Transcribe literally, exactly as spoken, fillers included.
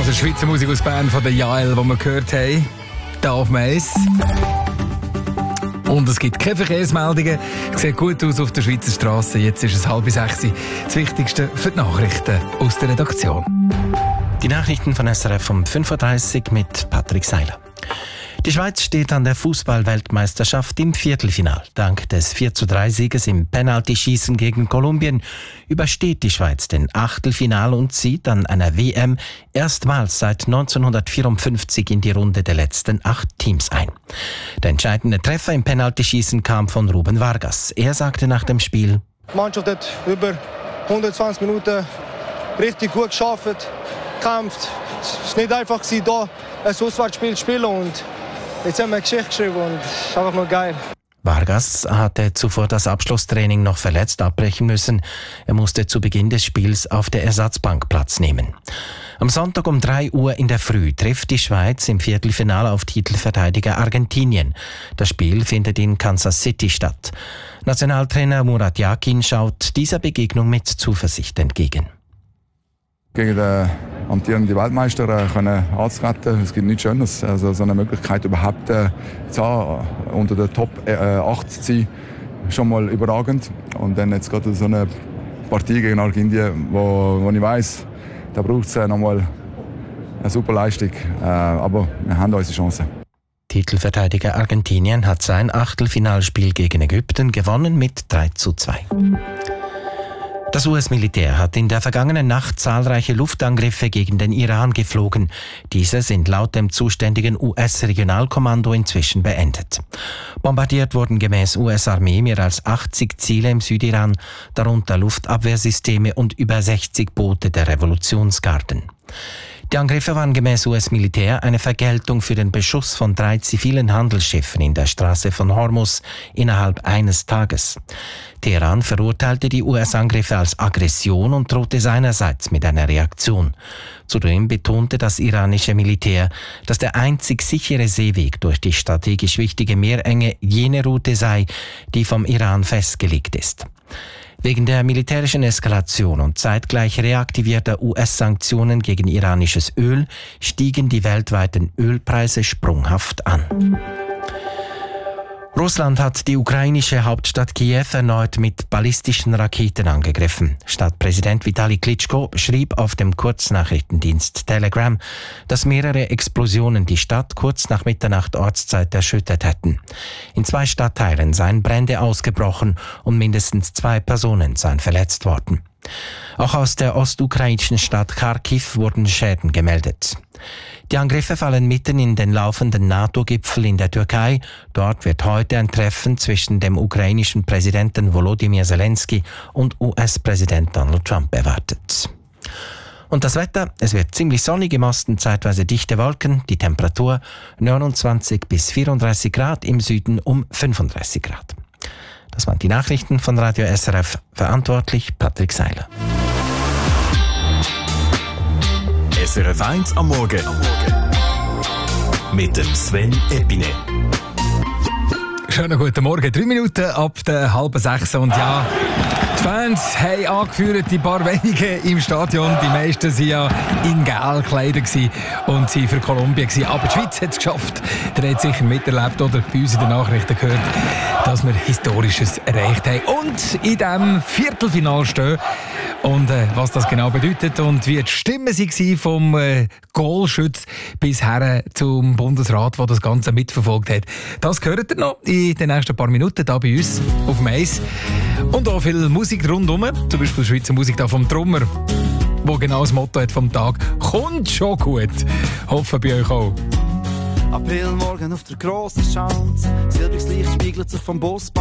hören Schweizer Musik aus Bern von der Jael, die wir gehört haben. Da auf Mais. Und es gibt keine Verkehrsmeldungen. Es sieht gut aus auf der Schweizer Straße. Jetzt ist es halb sechs. Das Wichtigste für die Nachrichten aus der Redaktion. Die Nachrichten von S R F um fünf Uhr dreißig mit Patrick Seiler. Die Schweiz steht an der Fußball-Weltmeisterschaft im Viertelfinal. Dank des vier zu drei Sieges im Penaltyschießen gegen Kolumbien übersteht die Schweiz den Achtelfinal und zieht an einer W M erstmals seit neunzehnhundertvierundfünfzig in die Runde der letzten acht Teams ein. Der entscheidende Treffer im Penaltyschießen kam von Ruben Vargas. Er sagte nach dem Spiel: Die Mannschaft hat über hundertzwanzig Minuten richtig gut gearbeitet, gekämpft. Es war nicht einfach, hier ein Auswärtsspiel zu spielen, und jetzt haben wir eine Geschichte geschrieben und es ist einfach nur geil. Vargas hatte zuvor das Abschlusstraining noch verletzt abbrechen müssen. Er musste zu Beginn des Spiels auf der Ersatzbank Platz nehmen. Am Sonntag um drei Uhr in der Früh trifft die Schweiz im Viertelfinale auf Titelverteidiger Argentinien. Das Spiel findet in Kansas City statt. Nationaltrainer Murat Yakin schaut dieser Begegnung mit Zuversicht entgegen. Gegen den amtierenden Weltmeister äh, können anzutreten. Es gibt nichts Schöneres. Also so eine Möglichkeit überhaupt äh, zu haben, unter der Top äh, acht zu sein, schon mal überragend. Und dann jetzt gerade so eine Partie gegen Argentinien, wo, wo ich weiss, da braucht es äh, nochmal eine super Leistung. Äh, aber wir haben unsere Chance. Titelverteidiger Argentinien hat sein Achtelfinalspiel gegen Ägypten gewonnen mit drei zu zwei. Das U S-Militär hat in der vergangenen Nacht zahlreiche Luftangriffe gegen den Iran geflogen. Diese sind laut dem zuständigen U S-Regionalkommando inzwischen beendet. Bombardiert wurden gemäß U S-Armee mehr als achtzig Ziele im Südiran, darunter Luftabwehrsysteme und über sechzig Boote der Revolutionsgarden. Die Angriffe waren gemäß U S-Militär eine Vergeltung für den Beschuss von drei zivilen Handelsschiffen in der Straße von Hormuz innerhalb eines Tages. Teheran verurteilte die U S-Angriffe als Aggression und drohte seinerseits mit einer Reaktion. Zudem betonte das iranische Militär, dass der einzig sichere Seeweg durch die strategisch wichtige Meerenge jene Route sei, die vom Iran festgelegt ist. Wegen der militärischen Eskalation und zeitgleich reaktivierter U S-Sanktionen gegen iranisches Öl stiegen die weltweiten Ölpreise sprunghaft an. Russland hat die ukrainische Hauptstadt Kiew erneut mit ballistischen Raketen angegriffen. Stadtpräsident Vitali Klitschko schrieb auf dem Kurznachrichtendienst Telegram, dass mehrere Explosionen die Stadt kurz nach Mitternacht Ortszeit erschüttert hätten. In zwei Stadtteilen seien Brände ausgebrochen und mindestens zwei Personen seien verletzt worden. Auch aus der ostukrainischen Stadt Kharkiv wurden Schäden gemeldet. Die Angriffe fallen mitten in den laufenden NATO-Gipfel in der Türkei. Dort wird heute ein Treffen zwischen dem ukrainischen Präsidenten Volodymyr Zelensky und U S-Präsident Donald Trump erwartet. Und das Wetter: Es wird ziemlich sonnig, im Osten zeitweise dichte Wolken, die Temperatur neunundzwanzig bis vierunddreißig Grad, im Süden um fünfunddreißig Grad. Das waren die Nachrichten von Radio S R F. Verantwortlich Patrick Seiler. S R F eins am Morgen. Mit dem Sven Epine. Schönen guten Morgen. Drei Minuten ab der halben sechs. Und ja, die Fans haben angeführt, die paar wenigen im Stadion. Die meisten waren ja in gelben Kleidern und waren für Kolumbien. Aber die Schweiz hat es geschafft. Der hat sicher miterlebt oder bei uns in den Nachrichten gehört, dass wir Historisches erreicht haben und in diesem Viertelfinale stehen. Und äh, was das genau bedeutet und wie die Stimmen waren vom äh, Goalschütz bis her zum Bundesrat, der das Ganze mitverfolgt hat. Das hört ihr noch in den nächsten paar Minuten hier bei uns auf dem Eis. Und auch viel Musik rundherum, zum Beispiel Schweizer Musik da vom Trummer, wo genau das Motto hat vom Tag: «Kommt schon gut». Hoffen bei euch auch. Aprilmorgen auf der grossen Schanze, silbriges Licht spiegelt sich vom Bus.